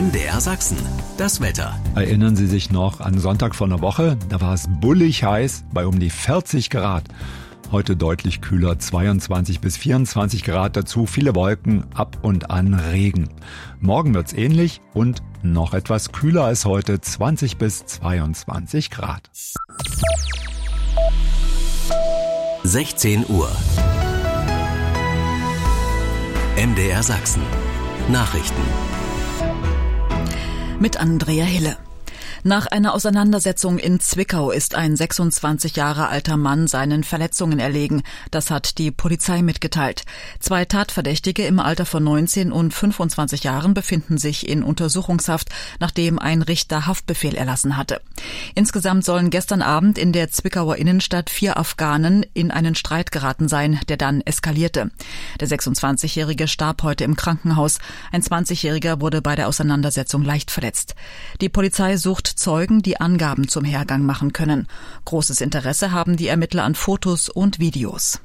MDR Sachsen, das Wetter. Erinnern Sie sich noch an Sonntag vor einer Woche? Da war es bullig heiß bei um die 40 Grad. Heute deutlich kühler, 22 bis 24 Grad, dazu viele Wolken, ab und an Regen. Morgen wird's ähnlich und noch etwas kühler als heute, 20 bis 22 Grad. 16 Uhr. MDR Sachsen. Nachrichten. Mit Andrea Hille. Nach einer Auseinandersetzung in Zwickau ist ein 26 Jahre alter Mann seinen Verletzungen erlegen. Das hat die Polizei mitgeteilt. 2 Tatverdächtige im Alter von 19 und 25 Jahren befinden sich in Untersuchungshaft, nachdem ein Richter Haftbefehl erlassen hatte. Insgesamt sollen gestern Abend in der Zwickauer Innenstadt 4 Afghanen in einen Streit geraten sein, der dann eskalierte. Der 26-Jährige starb heute im Krankenhaus. Ein 20-Jähriger wurde bei der Auseinandersetzung leicht verletzt. Die Polizei sucht Zeugen, die Angaben zum Hergang machen können. Großes Interesse haben die Ermittler an Fotos und Videos.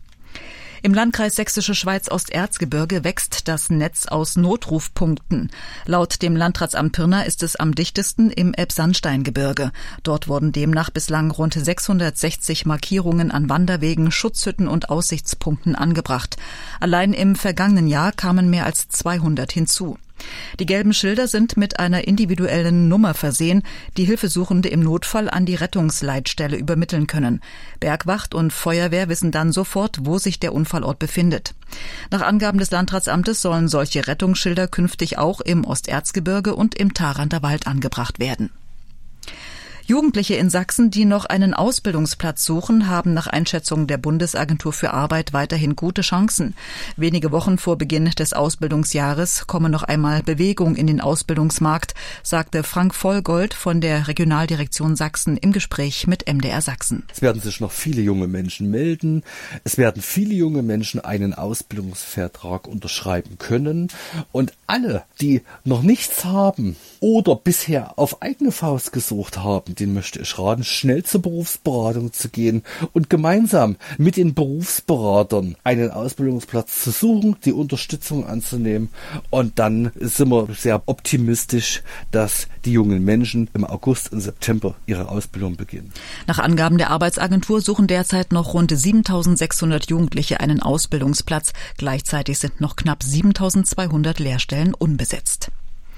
Im Landkreis Sächsische Schweiz-Osterzgebirge wächst das Netz aus Notrufpunkten. Laut dem Landratsamt Pirna ist es am dichtesten im Elbsandsteingebirge. Dort wurden demnach bislang rund 660 Markierungen an Wanderwegen, Schutzhütten und Aussichtspunkten angebracht. Allein im vergangenen Jahr kamen mehr als 200 hinzu. Die gelben Schilder sind mit einer individuellen Nummer versehen, die Hilfesuchende im Notfall an die Rettungsleitstelle übermitteln können. Bergwacht und Feuerwehr wissen dann sofort, wo sich der Unfallort befindet. Nach Angaben des Landratsamtes sollen solche Rettungsschilder künftig auch im Osterzgebirge und im Tharanter Wald angebracht werden. Jugendliche in Sachsen, die noch einen Ausbildungsplatz suchen, haben nach Einschätzung der Bundesagentur für Arbeit weiterhin gute Chancen. Wenige Wochen vor Beginn des Ausbildungsjahres komme noch einmal Bewegung in den Ausbildungsmarkt, sagte Frank Vollgold von der Regionaldirektion Sachsen im Gespräch mit MDR Sachsen. Es werden sich noch viele junge Menschen melden. Es werden viele junge Menschen einen Ausbildungsvertrag unterschreiben können. Und alle, die noch nichts haben oder bisher auf eigene Faust gesucht haben, den möchte ich raten, schnell zur Berufsberatung zu gehen und gemeinsam mit den Berufsberatern einen Ausbildungsplatz zu suchen, die Unterstützung anzunehmen. Und dann sind wir sehr optimistisch, dass die jungen Menschen im August und September ihre Ausbildung beginnen. Nach Angaben der Arbeitsagentur suchen derzeit noch rund 7.600 Jugendliche einen Ausbildungsplatz. Gleichzeitig sind noch knapp 7.200 Lehrstellen unbesetzt.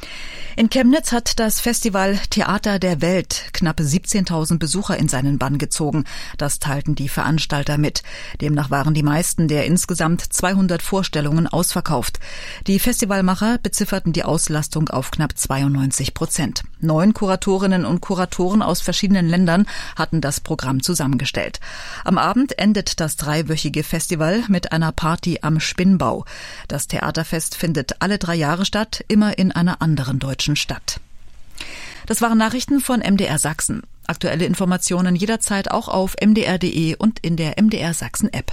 In Chemnitz hat das Festival Theater der Welt knapp 17.000 Besucher in seinen Bann gezogen. Das teilten die Veranstalter mit. Demnach waren die meisten der insgesamt 200 Vorstellungen ausverkauft. Die Festivalmacher bezifferten die Auslastung auf knapp 92%. 9 Kuratorinnen und Kuratoren aus verschiedenen Ländern hatten das Programm zusammengestellt. Am Abend endet das 3-wöchige Festival mit einer Party am Spinnbau. Das Theaterfest findet alle 3 Jahre statt, immer in einer anderen deutschen Stadt. Das waren Nachrichten von MDR Sachsen. Aktuelle Informationen jederzeit auch auf mdr.de und in der MDR Sachsen App.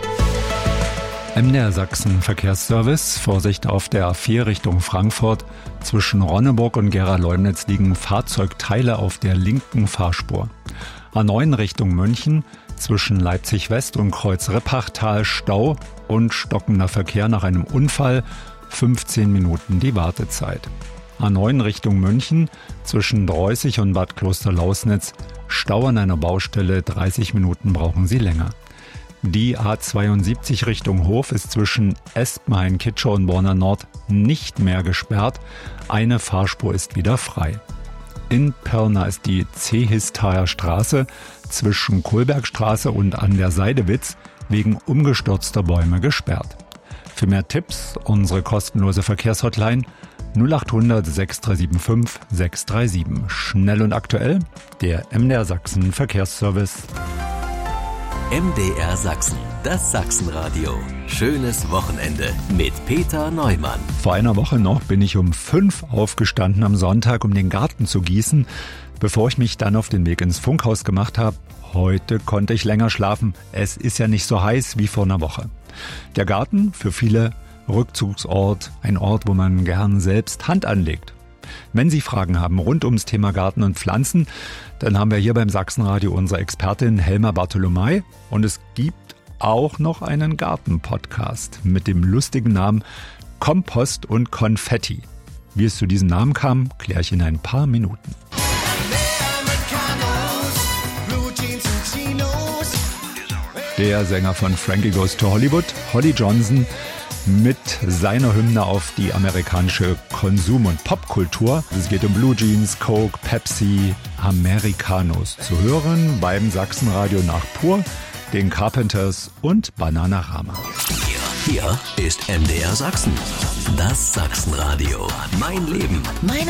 MDR Sachsen Verkehrsservice. Vorsicht auf der A4 Richtung Frankfurt. Zwischen Ronneburg und Gera-Leumnitz liegen Fahrzeugteile auf der linken Fahrspur. A9 Richtung München. Zwischen Leipzig West und Kreuz-Rippachtal Stau und stockender Verkehr nach einem Unfall. 15 Minuten die Wartezeit. A9 Richtung München, zwischen Dreußig und Bad Klosterlausnitz, Stau an einer Baustelle, 30 Minuten brauchen Sie länger. Die A72 Richtung Hof ist zwischen Espenhain-Kitschow und Borna Nord nicht mehr gesperrt, eine Fahrspur ist wieder frei. In Pirna ist die Zehistaer Straße zwischen Kohlbergstraße und an der Seidewitz wegen umgestürzter Bäume gesperrt. Für mehr Tipps unsere kostenlose Verkehrshotline 0800 6375 637. Schnell und aktuell, der MDR Sachsen Verkehrsservice. MDR Sachsen, das Sachsenradio. Schönes Wochenende mit Peter Neumann. Vor einer Woche noch bin ich um 5 aufgestanden am Sonntag, um den Garten zu gießen, bevor ich mich dann auf den Weg ins Funkhaus gemacht habe. Heute konnte ich länger schlafen. Es ist ja nicht so heiß wie vor einer Woche. Der Garten, für viele Rückzugsort, ein Ort, wo man gern selbst Hand anlegt. Wenn Sie Fragen haben rund ums Thema Garten und Pflanzen, dann haben wir hier beim Sachsenradio unsere Expertin Helma Bartolomei und es gibt auch noch einen Garten-Podcast mit dem lustigen Namen Kompost und Konfetti. Wie es zu diesem Namen kam, kläre ich in ein paar Minuten. Der Sänger von Frankie Goes to Hollywood, Holly Johnson, mit seiner Hymne auf die amerikanische Konsum- und Popkultur. Es geht um Blue Jeans, Coke, Pepsi, Americanos. Zu hören beim Sachsenradio nach Pur, den Carpenters und Bananarama. Hier ist MDR Sachsen. Das Sachsenradio. Mein Leben. Meine